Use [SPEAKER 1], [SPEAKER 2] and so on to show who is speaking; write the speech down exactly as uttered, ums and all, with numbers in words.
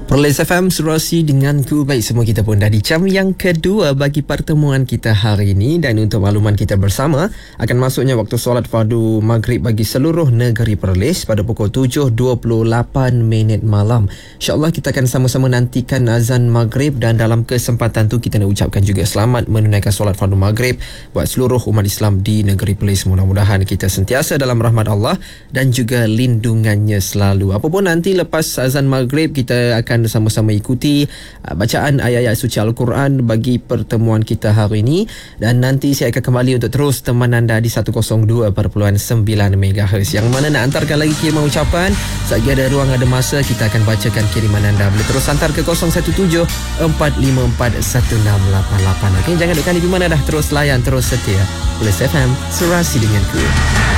[SPEAKER 1] Perlis F M Surasi denganku. Baik, semua kita pun dah di jam yang kedua bagi pertemuan kita hari ini. Dan untuk makluman kita bersama, akan masuknya waktu solat fardu maghrib bagi seluruh negeri Perlis pada pukul tujuh dua puluh lapan minit malam. InsyaAllah kita akan sama-sama nantikan azan maghrib. Dan dalam kesempatan tu kita nak ucapkan juga selamat menunaikan solat fardu maghrib buat seluruh umat Islam di negeri Perlis. Mudah-mudahan kita sentiasa dalam rahmat Allah dan juga lindungannya selalu. Apapun nanti lepas azan maghrib, kita akan sama-sama ikuti uh, bacaan ayat-ayat suci Al-Quran bagi pertemuan kita hari ini. Dan nanti saya akan kembali untuk terus teman anda di seratus dua perpuluhan sembilan megahertz. Yang mana nak hantarkan lagi kiriman ucapan, selagi ada ruang, ada masa, kita akan bacakan kiriman anda. Boleh terus hantar ke kosong satu tujuh empat lima empat satu enam lapan lapan. Okey, jangan duk kali di mana dah, terus layan, terus setia. Perlis F M, Surasi denganku.